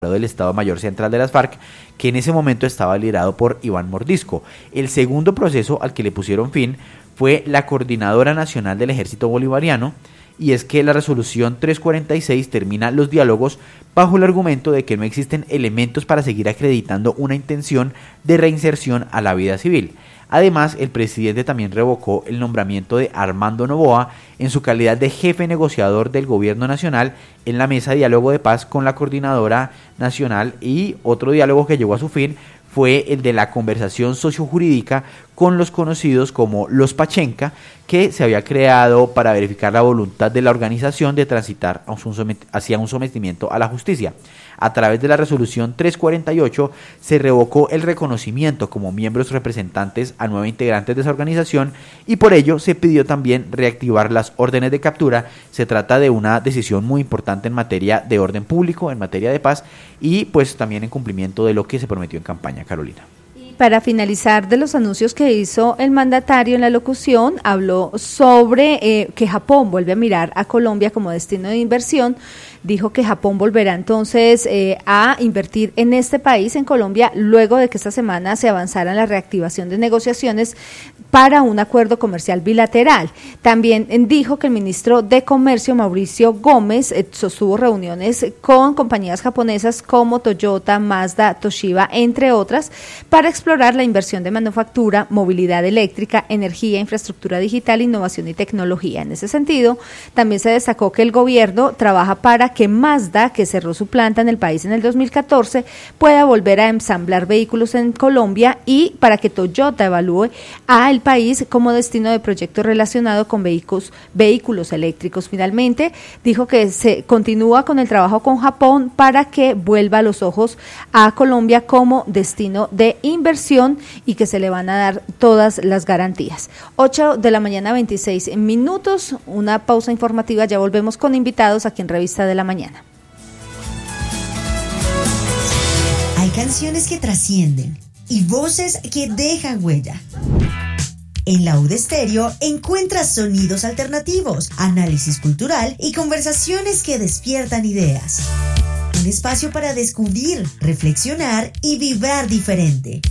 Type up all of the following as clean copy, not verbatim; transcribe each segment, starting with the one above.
del Estado Mayor Central de las FARC, que en ese momento estaba liderado por Iván Mordisco. El segundo proceso al que le pusieron fin fue la Coordinadora Nacional del Ejército Bolivariano, y es que la resolución 346 termina los diálogos bajo el argumento de que no existen elementos para seguir acreditando una intención de reinserción a la vida civil. Además, el presidente también revocó el nombramiento de Armando Noboa en su calidad de jefe negociador del gobierno nacional en la mesa de diálogo de paz con la Coordinadora Nacional, y otro diálogo que llegó a su fin fue el de la conversación sociojurídica con los conocidos como los Pachenca, que se había creado para verificar la voluntad de la organización de transitar hacia un sometimiento a la justicia. A través de la resolución 348 se revocó el reconocimiento como miembros representantes a 9 integrantes de esa organización, y por ello se pidió también reactivar las órdenes de captura. Se trata de una decisión muy importante en materia de orden público, en materia de paz, y pues también en cumplimiento de lo que se prometió en campaña, Carolina. Para finalizar, de los anuncios que hizo el mandatario en la locución, habló sobre que Japón vuelve a mirar a Colombia como destino de inversión. Dijo que Japón volverá entonces a invertir en este país, en Colombia, luego de que esta semana se avanzara en la reactivación de negociaciones para un acuerdo comercial bilateral. También dijo que el ministro de Comercio, Mauricio Gómez, sostuvo reuniones con compañías japonesas como Toyota, Mazda, Toshiba, entre otras, para explorar la inversión de manufactura, movilidad eléctrica, energía, infraestructura digital, innovación y tecnología. En ese sentido, también se destacó que el gobierno trabaja para que Mazda, que cerró su planta en el país en el 2014, pueda volver a ensamblar vehículos en Colombia, y para que Toyota evalúe a el país como destino de proyectos relacionados con vehículos eléctricos. Finalmente, dijo que se continúa con el trabajo con Japón para que vuelva los ojos a Colombia como destino de inversión y que se le van a dar todas las garantías. 8:26 a.m, una pausa informativa, ya volvemos con invitados aquí en Revista de la Mañana. Hay canciones que trascienden y voces que dejan huella. En Laúd Estéreo encuentras sonidos alternativos, análisis cultural y conversaciones que despiertan ideas. Un espacio para descubrir, reflexionar y vibrar diferente.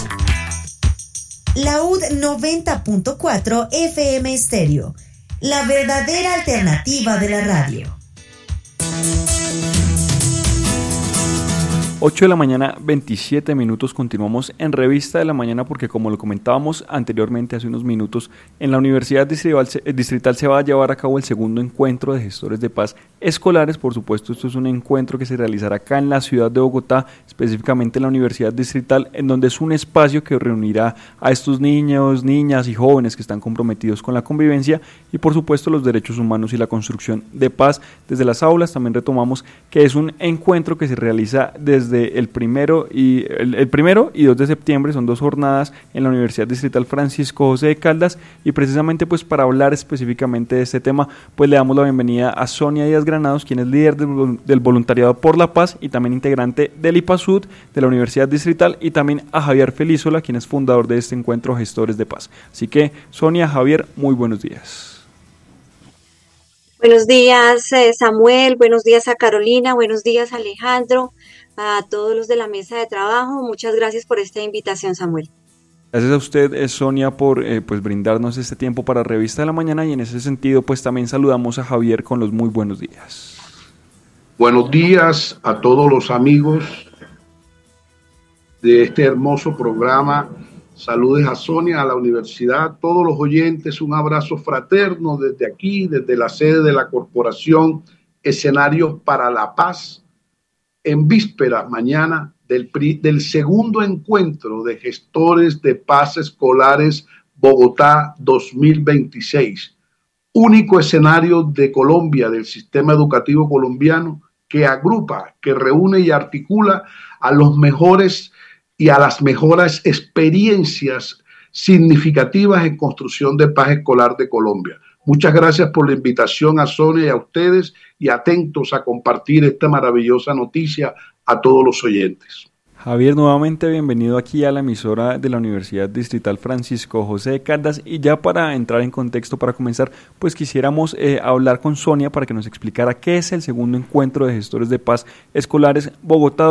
Laúd 90.4 FM Estéreo, la verdadera alternativa de la radio. 8:27 a.m, continuamos en Revista de la Mañana, porque como lo comentábamos anteriormente hace unos minutos, en la Universidad Distrital se va a llevar a cabo el segundo encuentro de gestores de paz escolares. Por supuesto, esto es un encuentro que se realizará acá en la ciudad de Bogotá, específicamente en la Universidad Distrital, en donde es un espacio que reunirá a estos niños, niñas y jóvenes que están comprometidos con la convivencia y por supuesto los derechos humanos y la construcción de paz desde las aulas. También retomamos que es un encuentro que se realiza desde el primero y 2 de septiembre, son 2 jornadas en la Universidad Distrital Francisco José de Caldas, y precisamente pues para hablar específicamente de este tema, pues le damos la bienvenida a Sonia Díaz Granados, quien es líder del Voluntariado por la Paz y también integrante del IPASUD de la Universidad Distrital, y también a Javier Felízola, quien es fundador de este encuentro Gestores de Paz. Así que Sonia, Javier, muy buenos días. Buenos días Samuel, buenos días a Carolina, buenos días Alejandro, a todos los de la mesa de trabajo. Muchas gracias por esta invitación, Samuel. Gracias a usted, Sonia, por pues brindarnos este tiempo para Revista de la Mañana, y en ese sentido pues también saludamos a Javier con los muy buenos días. Buenos días a todos los amigos de este hermoso programa. Saludes a Sonia, a la universidad, todos los oyentes, un abrazo fraterno desde aquí, desde la sede de la Corporación Escenarios para la Paz, en vísperas mañana del segundo encuentro de gestores de paz escolares Bogotá 2026, único escenario de Colombia, del sistema educativo colombiano, que agrupa, que reúne y articula a los mejores y a las mejores experiencias significativas en construcción de paz escolar de Colombia. Muchas gracias por la invitación a Sonia y a ustedes, y atentos a compartir esta maravillosa noticia a todos los oyentes. Javier, nuevamente bienvenido aquí a la emisora de la Universidad Distrital Francisco José de Caldas, y ya para entrar en contexto, para comenzar, pues quisiéramos hablar con Sonia para que nos explicara qué es el segundo encuentro de gestores de paz escolares Bogotá